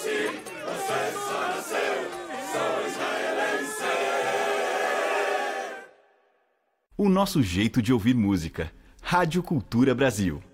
O nosso jeito de ouvir música. Rádio Cultura Brasil.